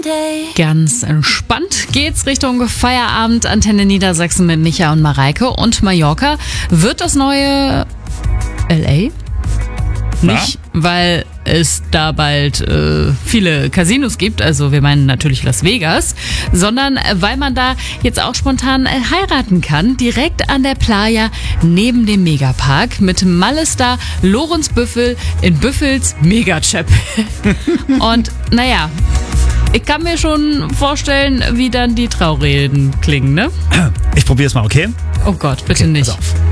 Ganz entspannt geht's Richtung Feierabend. Antenne Niedersachsen mit Micha und Mareike. Und Mallorca wird das neue LA? Nicht, weil es da bald viele Casinos gibt, also wir meinen natürlich Las Vegas, sondern weil man da jetzt auch spontan heiraten kann, direkt an der Playa neben dem Megapark mit Malestar Lorenz Büffel in Büffels Megachapel. Und naja, ich kann mir schon vorstellen, wie dann die Traureden klingen, ne? Ich probier's mal, okay? Oh Gott, bitte Okay, nicht. pass auf.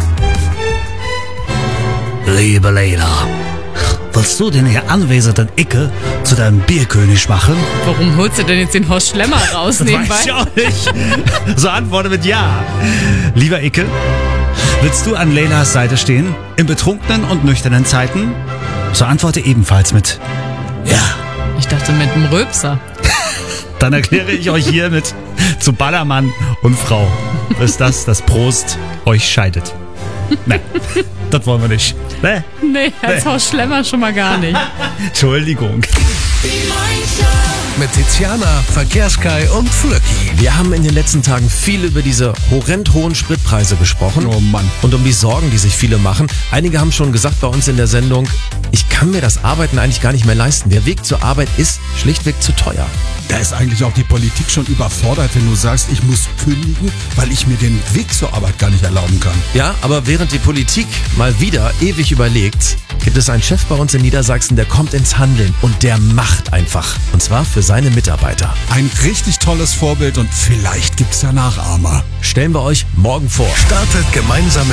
Liebe Leila, willst du den hier anwesenden Icke zu deinem Bierkönig machen? Warum holst du denn jetzt den Horst Schlemmer raus nebenbei? Weiß ich auch nicht. So antworte mit Ja. Lieber Icke, willst du an Leilas Seite stehen? In betrunkenen und nüchternen Zeiten? So antworte ebenfalls mit Ja. Ich dachte mit dem Röpser. Dann erkläre ich euch hiermit zu Ballermann und Frau, bis das Prost euch scheidet. Ne, das wollen wir nicht. Ne? Nee, als Horst Schlemmer schon mal gar nicht. Entschuldigung. Mit Tiziana, Verkehrskai und Flöcki. Wir haben in den letzten Tagen viel über diese horrend hohen Spritpreise gesprochen. Oh Mann. Und um die Sorgen, die sich viele machen. Einige haben schon gesagt bei uns in der Sendung, ich kann mir das Arbeiten eigentlich gar nicht mehr leisten. Der Weg zur Arbeit ist schlichtweg zu teuer. Da ist eigentlich auch die Politik schon überfordert, wenn du sagst, ich muss kündigen, weil ich mir den Weg zur Arbeit gar nicht erlauben kann. Ja, aber während die Politik mal wieder ewig überlegt, gibt es einen Chef bei uns in Niedersachsen, der kommt ins Handeln und der macht einfach. Und zwar für seine Mitarbeiter. Ein richtig tolles Vorbild und vielleicht gibt's ja Nachahmer. Stellen wir euch morgen vor. Startet gemeinsam